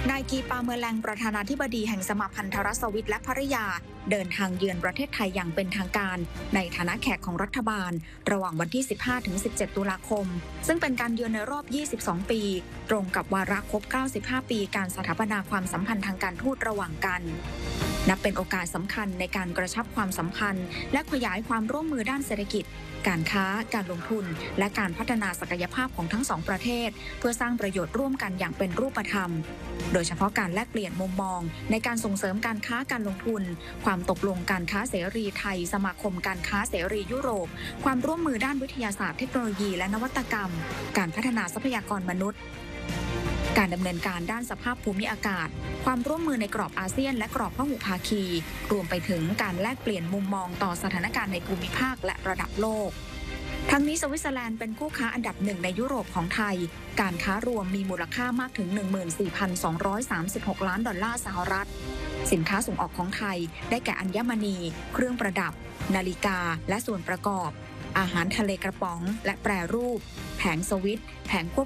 นายกีปาเมอร์แลงประธานาธิบดีแห่งสมาพันธรัฐสวิตและภริยาเดินทางเยือนประเทศไทยอย่างเป็นทางการในฐานะแขกของรัฐบาลระหว่างวันที่ 15-17 ตุลาคมซึ่งเป็นการเยือนในรอบ 22 ปีตรงกับวาระครบ 95 ปีการสถาปนาความสัมพันธ์ทางการทูตระหว่างกันนับเป็นโอกาสสำคัญในการกระชับความสัมพันธ์และขยายความร่วมมือด้านเศรษฐกิจการค้าการลงทุนและการพัฒนาศักยภาพของทั้งสองประเทศเพื่อสร้างประโยชน์ร่วมกันอย่างเป็นรูปธรรมโดยเฉพาะการแลกเปลี่ยนมุมมองในการส่งเสริมการค้าการลงทุนความตกลงการค้าเสรีไทยสมาคมการค้าเสรียุโรปความร่วมมือด้านวิทยาศาสตร์เทคโนโลยีและนวัตกรรมการพัฒนาทรัพยากรมนุษย์การดำเนินการด้านสภาพภูมิอากาศความร่วมมือในกรอบอาเซียนและกรอบพหุภาคีรวมไปถึงการแลกเปลี่ยนมุมมองต่อสถานการณ์ในภูมิภาคและระดับโลกทั้งนี้สวิตเซอร์แลนด์เป็นคู่ค้าอันดับหนึ่งในยุโรปของไทยการค้ารวมมีมูลค่ามากถึง 14,236 ล้านดอลลาร์สหรัฐสินค้าส่งออกของไทยได้แก่อัญมณีเครื่องประดับนาฬิกาและส่วนประกอบอาหารทะเลกระป๋องและแปรรูปแผงสวิตช์แผงควบ